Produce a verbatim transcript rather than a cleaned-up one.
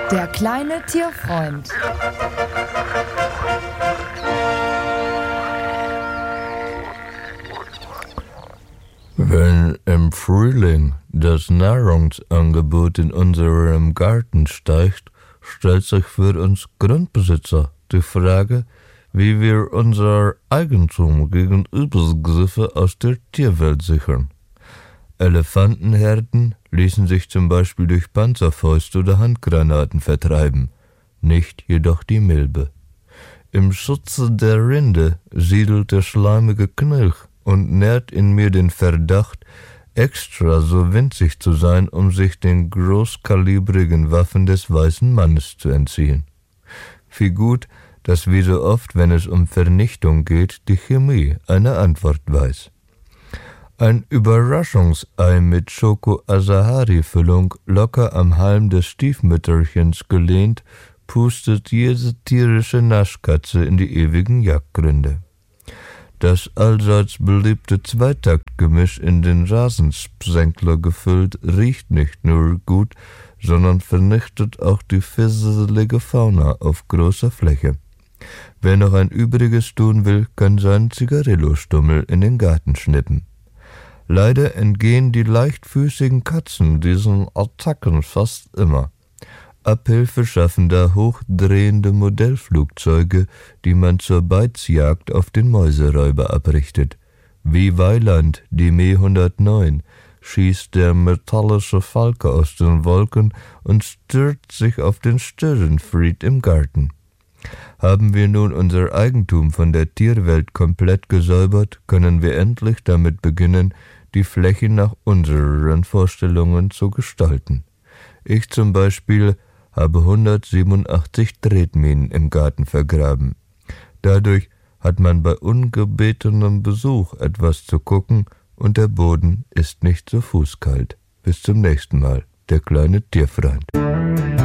Der kleine Tierfreund. Wenn im Frühling das Nahrungsangebot in unserem Garten steigt, stellt sich für uns Grundbesitzer die Frage, wie wir unser Eigentum gegen Übergriffe aus der Tierwelt sichern. Elefantenherden ließen sich zum Beispiel durch Panzerfäuste oder Handgranaten vertreiben, nicht jedoch die Milbe. Im Schutze der Rinde siedelt der schleimige Knilch und nährt in mir den Verdacht, extra so winzig zu sein, um sich den großkalibrigen Waffen des weißen Mannes zu entziehen. Wie gut, dass wie so oft, wenn es um Vernichtung geht, die Chemie eine Antwort weiß. Ein Überraschungsei mit Schoko-Asahari-Füllung, locker am Halm des Stiefmütterchens gelehnt, pustet jede tierische Naschkatze in die ewigen Jagdgründe. Das allseits beliebte Zweitaktgemisch in den Rasenspsenkler gefüllt riecht nicht nur gut, sondern vernichtet auch die fisselige Fauna auf großer Fläche. Wer noch ein Übriges tun will, kann seinen Zigarillo-Stummel in den Garten schnippen. Leider entgehen die leichtfüßigen Katzen diesen Attacken fast immer. Abhilfe schaffen da hochdrehende Modellflugzeuge, die man zur Beizjagd auf den Mäuseräuber abrichtet. Wie Weiland, die Me hundertneun, schießt der metallische Falke aus den Wolken und stürzt sich auf den Störenfried im Garten. Haben wir nun unser Eigentum von der Tierwelt komplett gesäubert, können wir endlich damit beginnen, die Fläche nach unseren Vorstellungen zu gestalten. Ich zum Beispiel habe hundertsiebenundachtzig Tretminen im Garten vergraben. Dadurch hat man bei ungebetenem Besuch etwas zu gucken und der Boden ist nicht so fußkalt. Bis zum nächsten Mal, der kleine Tierfreund.